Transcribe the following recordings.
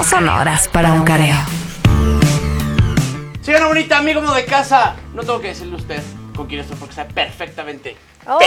son horas para un careo. Señora bonita, amigo de casa, no tengo que decirle a usted con quién estoy porque sabe perfectamente. Oh.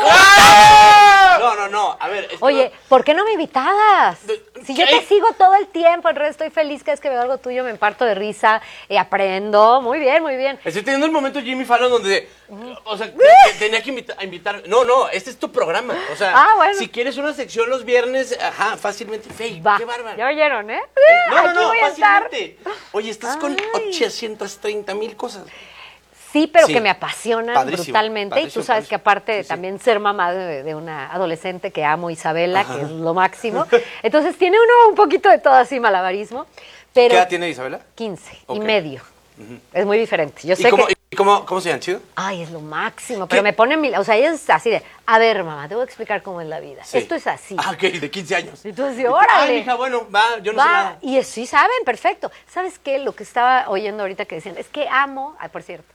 No, a ver. Oye, ¿por qué no me invitabas? Si yo te ¿Qué? sigo todo el tiempo, en redes estoy feliz, cada vez que veo algo tuyo me parto de risa, aprendo, muy bien, muy bien. Estoy teniendo el momento Jimmy Fallon donde, o sea, tenía que invitar. No, este es tu programa. O sea, bueno. si quieres una sección los viernes, fácilmente. Va, qué bárbaro. ya oyeron, ¿eh? No, Aquí voy a estar. fácilmente. Oye, estás con 830,000 cosas. Sí, pero Sí. que me apasionan Padrísimo, brutalmente. Y tú padrísimo, sabes que padrísimo. aparte de Sí. también ser mamá de una adolescente que amo, Isabela, que es lo máximo. Entonces tiene uno un poquito de todo así malabarismo. Pero ¿Qué edad tiene Isabela? 15 Ok. y medio. Es muy diferente. Yo ¿Y sé cómo, que... y cómo se llaman? ¿Chido? Ay, es lo máximo. Pero me pone o sea, ella es así de, a ver, mamá, te voy a explicar cómo es la vida. Sí. Esto es así. Ah, ok, de 15 años. Y tú así, órale. Ay, hija, bueno, va, yo no sé nada. Y sí saben, perfecto. ¿Sabes qué? Lo que estaba oyendo ahorita que decían, es que amo... Ay, por cierto.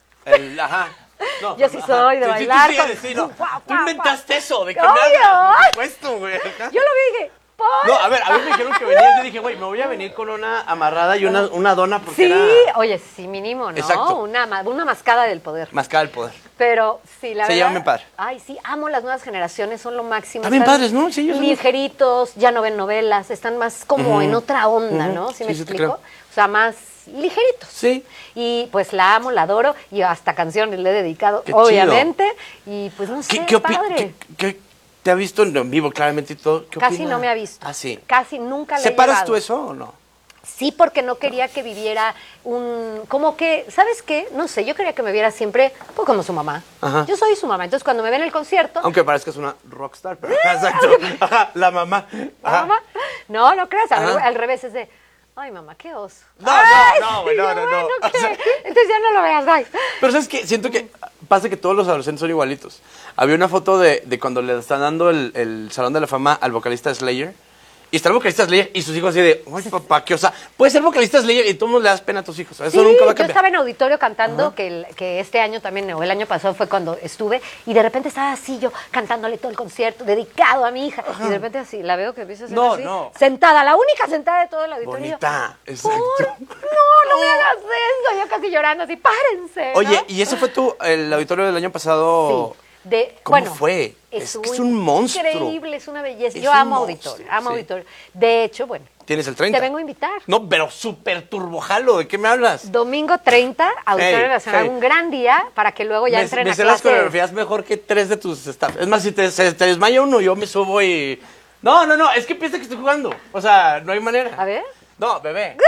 No, Yo sí soy de Sí, bailar. tú sí eres, sí, no. Guau, Tú guau, inventaste eso, ¿de qué Obvio. me hablas? Por supuesto, güey. Yo lo vi y dije, ¿por? No, a mí me dijeron que venías, yo dije, güey, me voy a venir con una amarrada y una dona porque Sí, era oye, sí, mínimo, ¿no? Exacto. Una mascada del poder. mascada del poder. Pero sí, la Se verdad. llevan bien padre. Ay, sí, amo las nuevas generaciones, son lo máximo. Están bien ¿sabes? padres, ¿no? Sí, ellos son- Ligeritos, ya no ven novelas, están más como en otra onda, ¿no? ¿Sí me Sí, sí te explico? creo. O sea, más ligeritos. Sí. Y pues la amo, la adoro y hasta canciones le he dedicado, Qué obviamente. Y pues no sé, padre. ¿Qué te ha visto en vivo claramente y todo? ¿Qué Casi opina? no me ha visto. Ah, sí. Casi nunca le he ¿Separas llevado. tú eso o no? Sí, porque no quería que viviera como que, ¿sabes qué? No sé, yo quería que me viera siempre pues, como su mamá. Ajá. Yo soy su mamá, entonces cuando me ve en el concierto... Aunque parezcas una rockstar, pero exacto. Ajá, la mamá. Ajá. ¿Mamá? No creas, Ajá. al revés es de, ay, mamá, qué oso. No, Ay, no, güey, no, yo, no. bueno, O ¿qué? sea- Entonces ya no lo veas, bye. Pero ¿sabes qué? Siento que pasa que todos los adolescentes son igualitos. Había una foto de cuando le están dando el Salón de la Fama al vocalista Slayer. Y está el vocalista Slayer y sus hijos así de, ay, papá, ¿qué? O sea, puedes ser vocalista Slayer y todo el mundo le das pena a tus hijos. Eso Sí, nunca va a yo cambiar. estaba en auditorio cantando, que este año también, o el año pasado fue cuando estuve, y de repente estaba así yo cantándole todo el concierto, dedicado a mi hija, y de repente así, la veo que empieza a ser No, así, no. sentada, la única sentada de todo el auditorio. Bonita, y yo, exacto. "¿Por? No me hagas eso, yo casi llorando así, párense. ¿no? Oye, ¿y ese fue el auditorio del año pasado? Sí. ¿Cómo fue? Es un monstruo. Increíble, es una belleza. Es Yo un amo monstruo, auditorio, amo sí. auditorio. De hecho, bueno, ¿Tienes el 30? te vengo a invitar. No, pero súper turbojalo, ¿de qué me hablas? Domingo 30, Auditorio Hey, Nacional, hey. un gran día para que luego ya entren me a sé las clases. coreografías mejor que 3 de tus staff. Es más, si se te desmaya uno, yo me subo y... No, es que piensa que estoy jugando. O sea, no hay manera. A ver. No, bebé.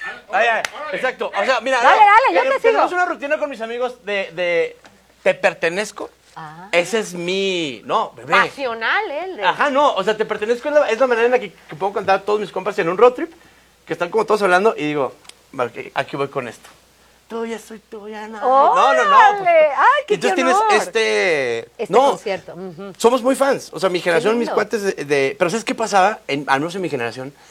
Ay, exacto. O sea, mira. Dale, yo te tenemos sigo. una rutina con mis amigos de ¿te pertenezco? Ah. Ese es mi... No, bebé. Pasional, ¿eh? Ajá, no, o sea, te pertenezco es la manera en la que puedo contar a todos mis compas en un road trip, que están como todos hablando, y digo, vale, aquí voy con esto. Tuya, soy tuya, no. ¡Órale! ¡Ay, qué Entonces honor! tienes Este no, concierto. Ujú. somos muy fans, o sea, mi generación, mis lindo. cuates Pero ¿sabes qué pasaba? Al menos en mi generación,